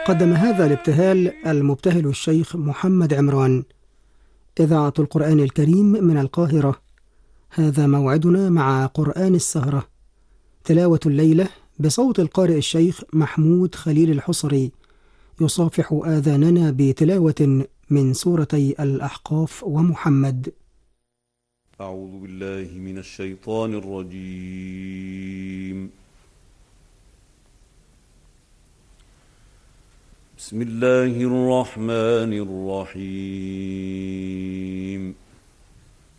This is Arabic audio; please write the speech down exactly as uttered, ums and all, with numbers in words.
قدم هذا الابتهال المبتهل الشيخ محمد عمران. إذاعة القرآن الكريم من القاهرة. هذا موعدنا مع قرآن السهرة، تلاوة الليلة بصوت القارئ الشيخ محمود خليل الحصري، يصافح آذاننا بتلاوة من سورتي الأحقاف ومحمد. أعوذ بالله من الشيطان الرجيم. بسم الله الرحمن الرحيم.